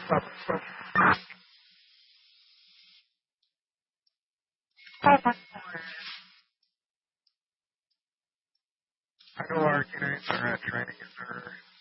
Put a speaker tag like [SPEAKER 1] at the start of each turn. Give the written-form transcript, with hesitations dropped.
[SPEAKER 1] I know our canines are at training center.